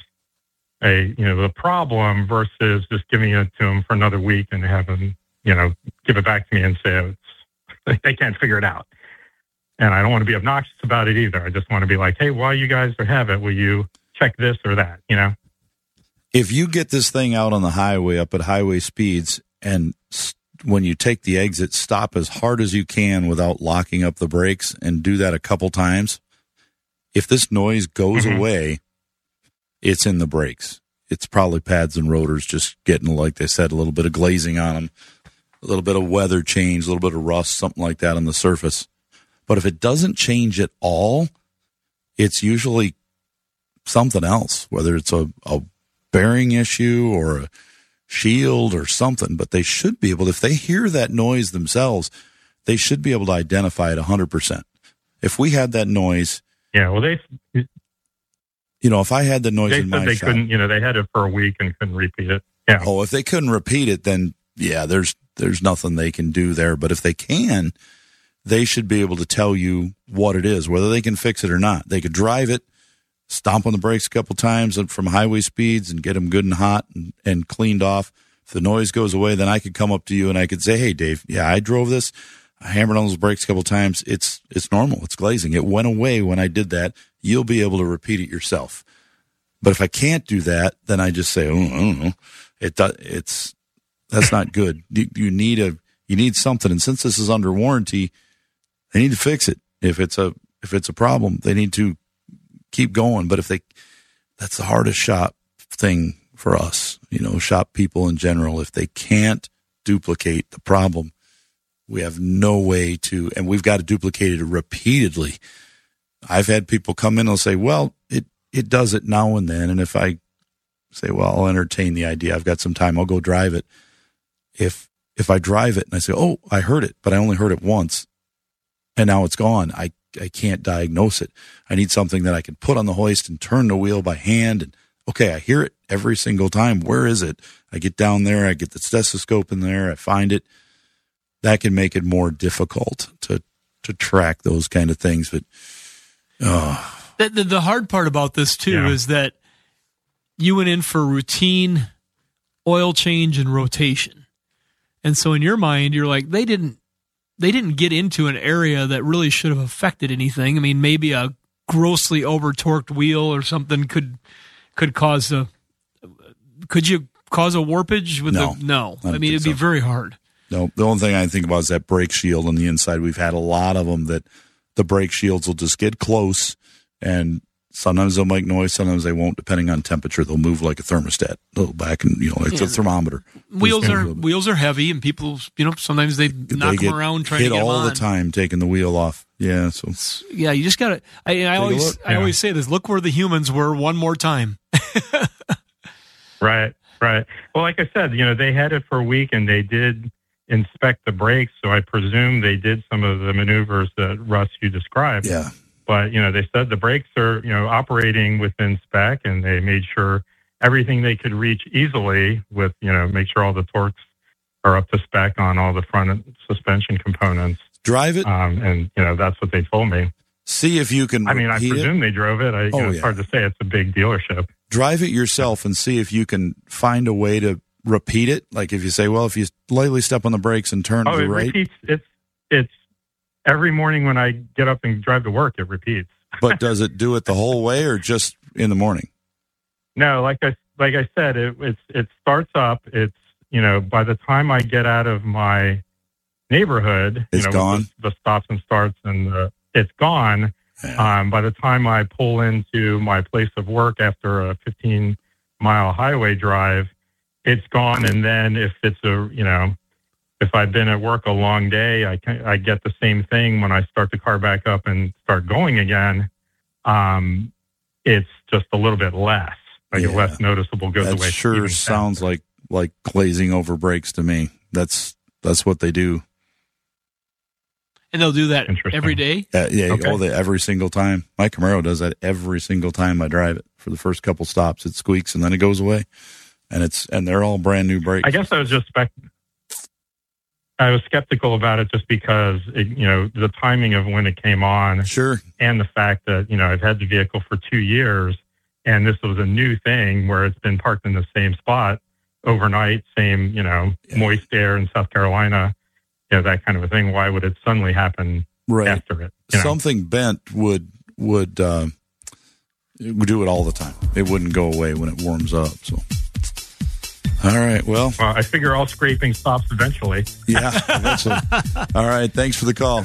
a, you know, the problem versus just giving it to them for another week and have them, you know, give it back to me and say it's, they can't figure it out. And I don't want to be obnoxious about it either. I just want to be like, hey, while you guys have it, will you check this or that, you know? If you get this thing out on the highway up at highway speeds, and st- when you take the exit, stop as hard as you can without locking up the brakes, and do that a couple times, if this noise goes mm-hmm. away, it's in the brakes. It's probably pads and rotors just getting, like they said, a little bit of glazing on them, a little bit of weather change, a little bit of rust, something like that on the surface. But if it doesn't change at all, it's usually something else, whether it's a, a bearing issue or a shield or something. But they should be able to, if they hear that noise themselves, they should be able to identify it one hundred percent. If we had that noise... Yeah, well, they... You know, if I had the noise they in said my they shop... couldn't, you know, they had it for a week and couldn't repeat it. Yeah. Oh, if they couldn't repeat it, then, yeah, there's there's nothing they can do there. But if they can, they should be able to tell you what it is, whether they can fix it or not. They could drive it, stomp on the brakes a couple times from highway speeds and get them good and hot and, and cleaned off. If the noise goes away, then I could come up to you and I could say, hey, Dave, yeah, I drove this. I hammered on those brakes a couple times. It's it's normal. It's glazing. It went away when I did that. You'll be able to repeat it yourself. But if I can't do that, then I just say, oh, I don't know. It does, it's that's not good. You, you need a you need something. And since this is under warranty, they need to fix it. If it's a if it's a problem, they need to keep going. But if they, that's the hardest shop thing for us, you know, shop people in general. If they can't duplicate the problem, we have no way to, and we've got to duplicate it repeatedly. I've had people come in and say, well, it, it does it now and then. And if I say, well, I'll entertain the idea, I've got some time, I'll go drive it. If, if I drive it and I say, oh, I heard it, but I only heard it once and now it's gone, I, I can't diagnose it. I need something that I can put on the hoist and turn the wheel by hand. And okay, I hear it every single time. Where is it? I get down there, I get the stethoscope in there, I find it. That can make it more difficult to, to track those kind of things. But, oh. The, the, the hard part about this, too, yeah. is that you went in for routine oil change and rotation. And so in your mind, you're like, they didn't they didn't get into an area that really should have affected anything. I mean, maybe a grossly over-torqued wheel or something could could cause a could you cause a warpage with no, the no. I, I mean, it'd so. be very hard. No, the only thing I think about is that brake shield on the inside. We've had a lot of them that the brake shields will just get close and sometimes they'll make noise, sometimes they won't, depending on temperature. They'll move like a thermostat, a little back, and you know, like yeah. a thermometer. Wheels are wheels are heavy, and people, you know, sometimes they knock they them around trying to get hit them all on. the time, taking the wheel off. Yeah, so yeah, you just gotta. I, I always, I yeah. always say this: look where the humans were one more time. Right, right. Well, like I said, you know, they had it for a week, and they did inspect the brakes, so I presume they did some of the maneuvers that Russ you described. Yeah. But, you know, they said the brakes are, you know, operating within spec, and they made sure everything they could reach easily with, you know, make sure all the torques are up to spec on all the front suspension components. Drive it. Um, and, you know, that's what they told me. See if you can. I mean, I presume it. they drove it. I, you oh, know, it's yeah. hard to say. It's a big dealership. Drive it yourself and see if you can find a way to repeat it. Like if you say, well, if you lightly step on the brakes and turn oh, to the it right. Repeats, it's, it's every morning when I get up and drive to work, it repeats. But does it do it the whole way or just in the morning? No, like I, like I said, it, it's, it starts up. It's, you know, by the time I get out of my neighborhood, it's you know, gone. The, the stops and starts and the, it's gone. Yeah. Um, by the time I pull into my place of work after a fifteen mile highway drive, it's gone. And then if it's a, you know, if I've been at work a long day, I can, I get the same thing when I start the car back up and start going again. Um, it's just a little bit less, like yeah. less noticeable goes that away. Sure sounds like, like glazing over brakes to me. That's, that's what they do. And they'll do that every day? Uh, yeah, okay. all the, every single time. My Camaro does that every single time I drive it. For the first couple stops, it squeaks and then it goes away. And it's and they're all brand new brakes. I guess I was just spec- I was skeptical about it just because it, you know, the timing of when it came on, sure, and the fact that, you know, I've had the vehicle for two years, and this was a new thing where it's been parked in the same spot overnight, same, you know, yeah. moist air in South Carolina. You know, that kind of a thing. Why would it suddenly happen right. after it? You know? Something bent would would uh, would do it all the time. It wouldn't go away when it warms up. So, all right. Well, well I figure all scraping stops eventually. Yeah, eventually. All right. Thanks for the call.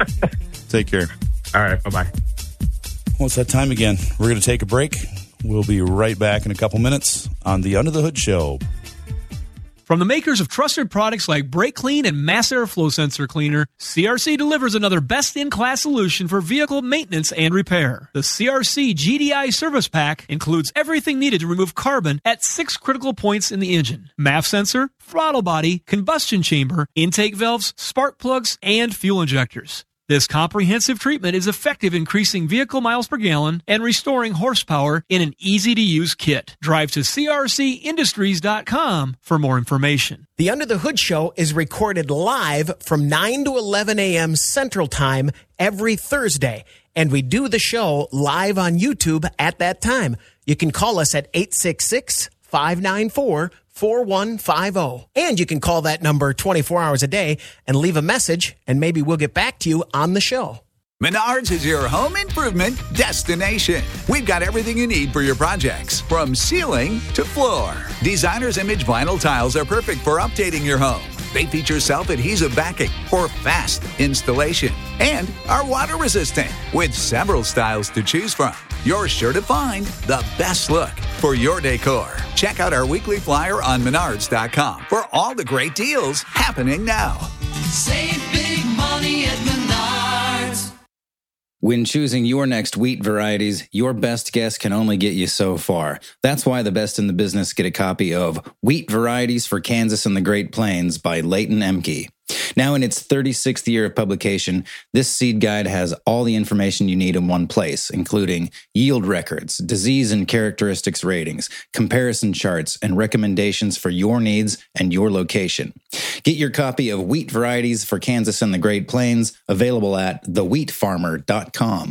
Take care. All right. Bye bye. Well, it's that time again. We're going to take a break. We'll be right back in a couple minutes on the Under the Hood Show. From the makers of trusted products like Brake Clean and Mass Airflow Sensor Cleaner, C R C delivers another best-in-class solution for vehicle maintenance and repair. The C R C G D I Service Pack includes everything needed to remove carbon at six critical points in the engine: M A F sensor, throttle body, combustion chamber, intake valves, spark plugs, and fuel injectors. This comprehensive treatment is effective in increasing vehicle miles per gallon and restoring horsepower in an easy-to-use kit. Drive to C R C industries dot com for more information. The Under the Hood Show is recorded live from nine to eleven a.m. Central Time every Thursday, and we do the show live on YouTube at that time. You can call us at eight six six, five nine four, four one five zero. And you can call that number twenty-four hours a day and leave a message, and maybe we'll get back to you on the show. Menards is your home improvement destination. We've got everything you need for your projects, from ceiling to floor. Designer's Image vinyl tiles are perfect for updating your home. They feature self-adhesive backing for fast installation and are water resistant with several styles to choose from. You're sure to find the best look for your decor. Check out our weekly flyer on menards dot com for all the great deals happening now. Save big money at Menards. When choosing your next wheat varieties, your best guess can only get you so far. That's why the best in the business get a copy of Wheat Varieties for Kansas and the Great Plains by Leighton Emke. Now in its thirty-sixth year of publication, this seed guide has all the information you need in one place, including yield records, disease and characteristics ratings, comparison charts, and recommendations for your needs and your location. Get your copy of Wheat Varieties for Kansas and the Great Plains, available at the wheat farmer dot com.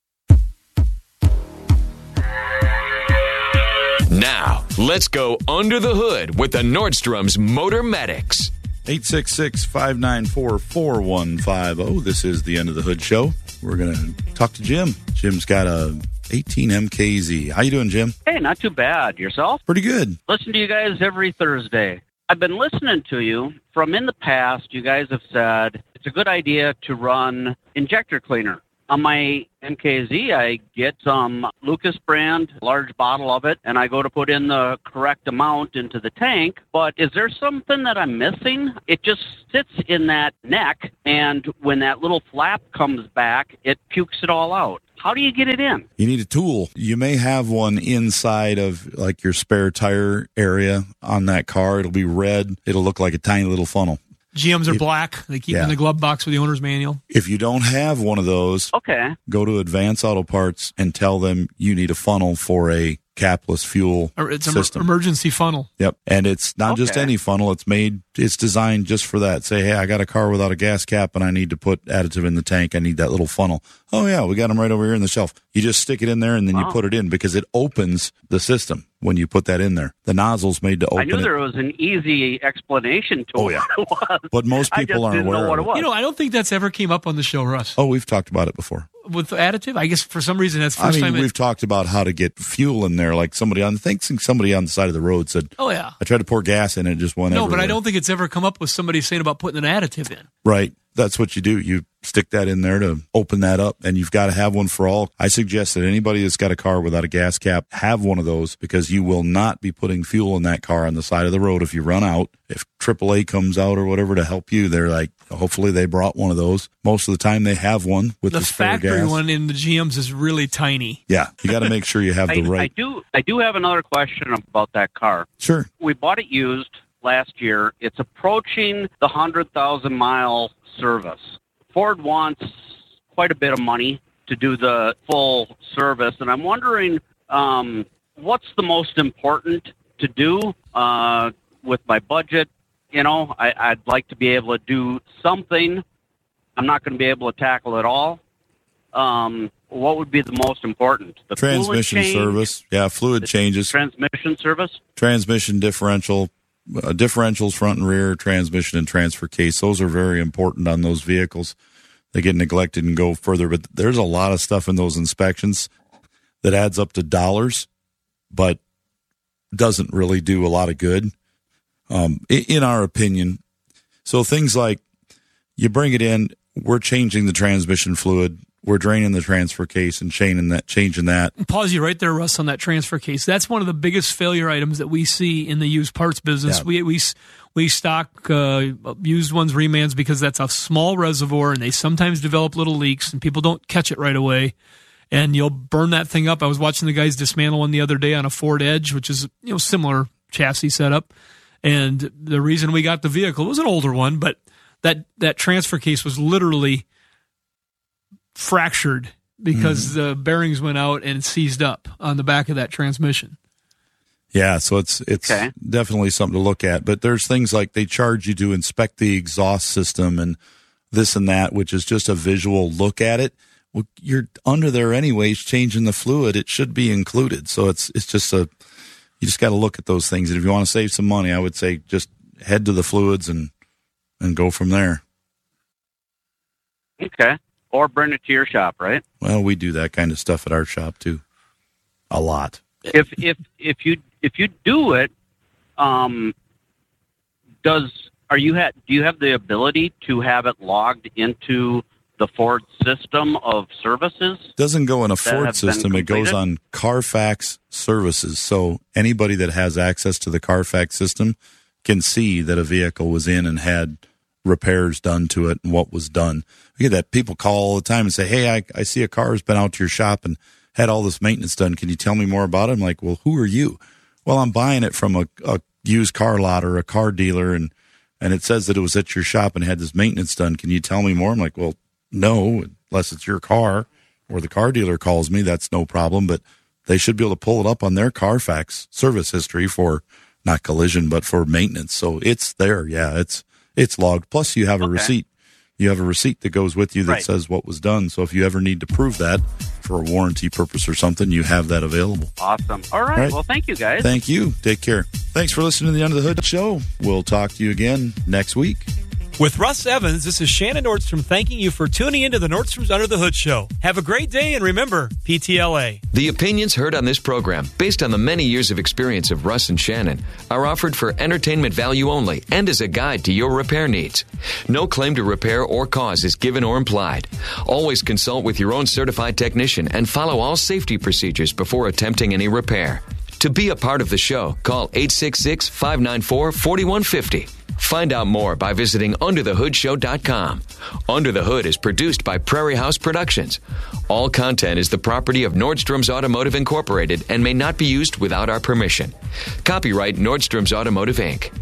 Now, let's go under the hood with the Nordstrom's Motor Medics. eight six six, five nine four, four one five zero. This is the End of the Hood Show. We're going to talk to Jim. Jim's got a eighteen M K Z. How you doing, Jim? Hey, not too bad. Yourself? Pretty good. Listen to you guys every Thursday. I've been listening to you. From in the past, you guys have said it's a good idea to run injector cleaner On my M K Z, I get some Lucas brand, large bottle of it, and I go to put in the correct amount into the tank. But is there something that I'm missing? It just sits in that neck, and when that little flap comes back, it pukes it all out. How do you get it in? You need a tool. You may have one inside of like your spare tire area on that car. It'll be red. It'll look like a tiny little funnel. G Ms are If- black. They keep yeah. in the glove box with the owner's manual. If you don't have one of those, okay, go to Advance Auto Parts and tell them you need a funnel for a capless fuel Or it's an system. emergency funnel. Yep. And it's not just Okay. any funnel. It's made, it's designed just for that. Say, hey, I got a car without a gas cap and I need to put additive in the tank. I need that little funnel. Oh, yeah, we got them right over here in the shelf. You just stick it in there and then you Wow. put it in because it opens the system when you put that in there. The nozzle's made to I open knew it. there was an easy explanation to Oh, yeah. what it was. But most I people just aren't didn't aware know what of it was. You know, I don't think that's ever came up on the show, Russ. Oh, we've talked about it before. With additive, I guess for some reason that's the I first mean, time. we've It, talked about how to get fuel in there. Like somebody on, I think somebody on the side of the road said, oh yeah, I tried to pour gas in and it just went no, everywhere. but I don't think it's ever come up with somebody saying about putting an additive in. Right. That's what you do. You stick that in there to open that up, and you've got to have one for all. I suggest that anybody that's got a car without a gas cap have one of those because you will not be putting fuel in that car on the side of the road if you run out. If triple A comes out or whatever to help you, they're like, hopefully they brought one of those. Most of the time they have one with The the, spare factory gas. one in the G Ms is really tiny. Yeah, you got to make sure you have I, the right. I do. I do have another question about that car. Sure. We bought it used last year. It's approaching the hundred thousand mile service. Ford wants quite a bit of money to do the full service, and I'm wondering um, what's the most important to do uh, with my budget. You know, I, I'd like to be able to do something. I'm not going to be able to tackle it all. Um, what would be the most important? The fluid Transmission change, service. Yeah, fluid changes. transmission service. Transmission differential, uh, differentials, front and rear, transmission and transfer case. Those are very important on those vehicles. They get neglected and go further, but there's a lot of stuff in those inspections that adds up to dollars, but doesn't really do a lot of good, um, in our opinion. So things like you bring it in, we're changing the transmission fluid, we're draining the transfer case and changing that, changing that. Pause you right there, Russ, on that transfer case. That's one of the biggest failure items that we see in the used parts business. Yeah. We we we stock uh, used ones remands because that's a small reservoir and they sometimes develop little leaks and people don't catch it right away. And you'll burn that thing up. I was watching the guys dismantle one the other day on a Ford Edge, which is, you know, similar chassis setup. And the reason we got the vehicle, it was an older one, but that that transfer case was literally fractured because Mm. the bearings went out and seized up on the back of that transmission. Yeah, so it's it's Okay. definitely something to look at. But there's things like they charge you to inspect the exhaust system and this and that, which is just a visual look at it. Well, you're under there anyways, changing the fluid. It should be included. So it's it's just a you just got to look at those things. And if you want to save some money, I would say just head to the fluids and and go from there. Okay. Or bring it to your shop, right? Well, we do that kind of stuff at our shop too, a lot. If if if you if you do it, um, does are you ha- do you have the ability to have it logged into the Ford system of services? Doesn't go in a that Ford have been system. It goes completed? on Carfax services. So anybody that has access to the Carfax system can see that a vehicle was in and had repairs done to it and what was done. We get that people call all the time and say, hey, I, I see a car has been out to your shop and had all this maintenance done. Can you tell me more about it? I'm like, well, who are you? Well, I'm buying it from a, a used car lot or a car dealer, and, and it says that it was at your shop and had this maintenance done. Can you tell me more? I'm like, well, no, unless it's your car or the car dealer calls me, that's no problem. But they should be able to pull it up on their Carfax service history for not collision, but for maintenance. So it's there. Yeah, it's it's logged. Plus, you have a Okay. receipt. You have a receipt that goes with you that Right. says what was done. So if you ever need to prove that for a warranty purpose or something, you have that available. Awesome. All right. All right. Well, thank you guys. Thank you. Take care. Thanks for listening to the Under the Hood Show. We'll talk to you again next week. With Russ Evans, this is Shannon Nordstrom thanking you for tuning into the Nordstrom's Under the Hood show. Have a great day, and remember, P T L A. The opinions heard on this program, based on the many years of experience of Russ and Shannon, are offered for entertainment value only and as a guide to your repair needs. No claim to repair or cause is given or implied. Always consult with your own certified technician and follow all safety procedures before attempting any repair. To be a part of the show, call eight six six, five nine four, four one five zero. Find out more by visiting under the hood show dot com. Under the Hood is produced by Prairie House Productions. All content is the property of Nordstrom's Automotive Incorporated and may not be used without our permission. Copyright Nordstrom's Automotive, Incorporated.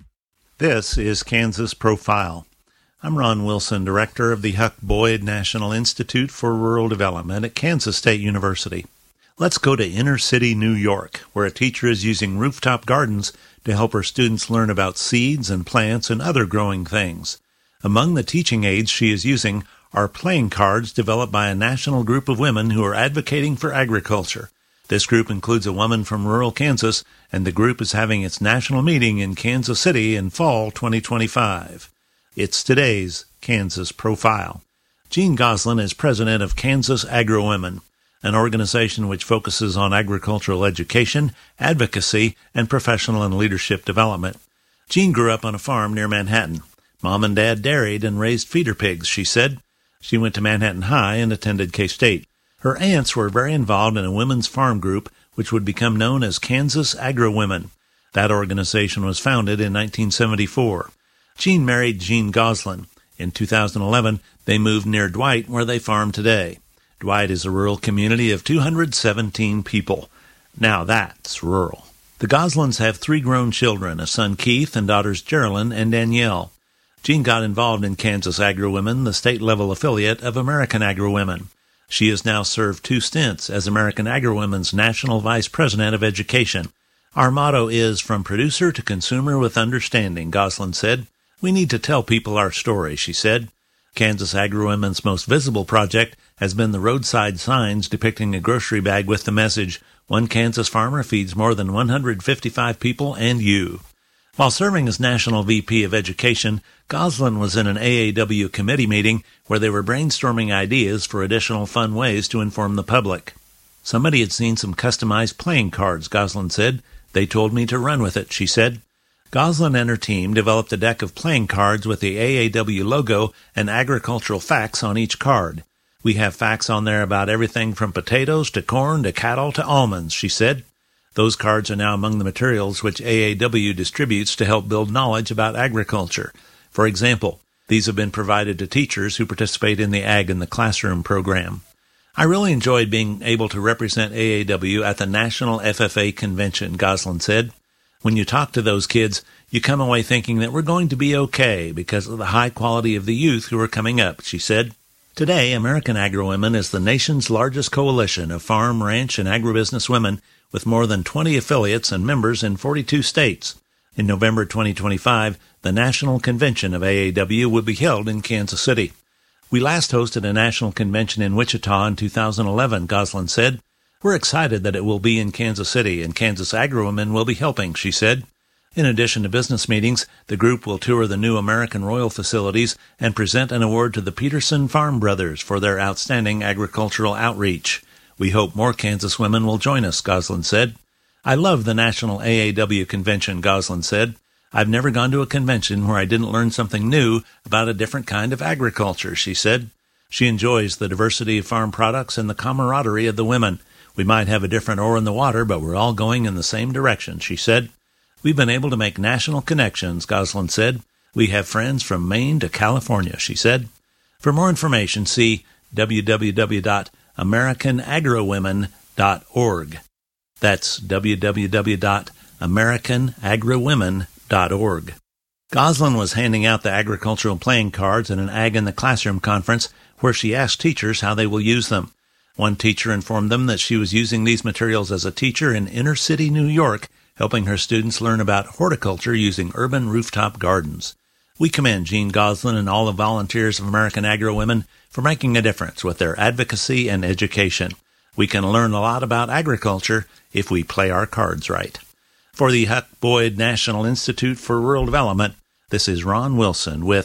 This is Kansas Profile. I'm Ron Wilson, director of the Huck Boyd National Institute for Rural Development at Kansas State University. Let's go to inner city New York, where a teacher is using rooftop gardens to help her students learn about seeds and plants and other growing things. Among the teaching aids she is using are playing cards developed by a national group of women who are advocating for agriculture. This group includes a woman from rural Kansas, and the group is having its national meeting in Kansas City in fall twenty twenty-five. It's today's Kansas Profile. Jean Goslin is president of Kansas Agro-Women, an organization which focuses on agricultural education, advocacy, and professional and leadership development. Jean grew up on a farm near Manhattan. Mom and Dad dairied and raised feeder pigs, she said. She went to Manhattan High and attended K-State. Her aunts were very involved in a women's farm group, which would become known as Kansas Agro-Women. That organization was founded in nineteen seventy-four. Jean married Jean Goslin. In two thousand eleven, they moved near Dwight, where they farm today. Dwight is a rural community of two hundred seventeen people. Now that's rural. The Goslins have three grown children, a son Keith and daughters Geraldine and Danielle. Jean got involved in Kansas Agro-Women, the state-level affiliate of American Agro-Women. She has now served two stints as American Agro-Women's National Vice President of Education. Our motto is, from producer to consumer with understanding, Goslin said. We need to tell people our story, she said. Kansas Agro-Women's most visible project has been the roadside signs depicting a grocery bag with the message, "One Kansas farmer feeds more than one hundred fifty-five people and you." While serving as National V P of Education, Goslin was in an A A W committee meeting where they were brainstorming ideas for additional fun ways to inform the public. Somebody had seen some customized playing cards, Goslin said. They told me to run with it, she said. Goslin and her team developed a deck of playing cards with the A A W logo and agricultural facts on each card. We have facts on there about everything from potatoes to corn to cattle to almonds, she said. Those cards are now among the materials which A A W distributes to help build knowledge about agriculture. For example, these have been provided to teachers who participate in the Ag in the Classroom program. I really enjoyed being able to represent A A W at the National F F A Convention, Goslin said. When you talk to those kids, you come away thinking that we're going to be okay because of the high quality of the youth who are coming up, she said. Today, American Agro-Women is the nation's largest coalition of farm, ranch, and agribusiness women with more than twenty affiliates and members in forty-two states. In November twenty twenty-five, the National Convention of A A W will be held in Kansas City. We last hosted a national convention in Wichita in two thousand eleven, Goslin said. We're excited that it will be in Kansas City, and Kansas Agro-Women will be helping, she said. In addition to business meetings, the group will tour the new American Royal facilities and present an award to the Peterson Farm Brothers for their outstanding agricultural outreach. We hope more Kansas women will join us, Goslin said. I love the National A A W Convention, Goslin said. I've never gone to a convention where I didn't learn something new about a different kind of agriculture, she said. She enjoys the diversity of farm products and the camaraderie of the women. We might have a different oar in the water, but we're all going in the same direction, she said. We've been able to make national connections, Goslin said. We have friends from Maine to California, she said. For more information, see w w w dot american agro women dot org. That's w w w dot american agro women dot org. Goslin was handing out the agricultural playing cards at an Ag in the Classroom conference where she asked teachers how they will use them. One teacher informed them that she was using these materials as a teacher in inner city New York, helping her students learn about horticulture using urban rooftop gardens. We commend Jean Goslin and all the volunteers of American Agro-Women for making a difference with their advocacy and education. We can learn a lot about agriculture if we play our cards right. For the Huck Boyd National Institute for Rural Development, this is Ron Wilson with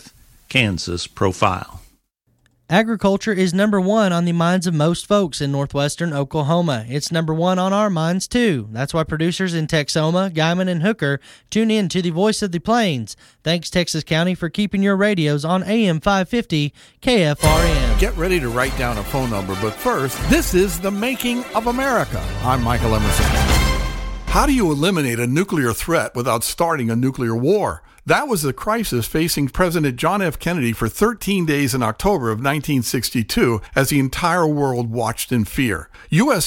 Kansas Profile. Agriculture is number one on the minds of most folks in northwestern Oklahoma. It's number one on our minds, too. That's why producers in Texoma, Guyman, and Hooker tune in to the Voice of the Plains. Thanks, Texas County, for keeping your radios on A M five fifty K F R N. Get ready to write down a phone number, but first, this is The Making of America. I'm Michael Emerson. How do you eliminate a nuclear threat without starting a nuclear war? That was the crisis facing President John F. Kennedy for thirteen days in October of nineteen sixty-two as the entire world watched in fear. U S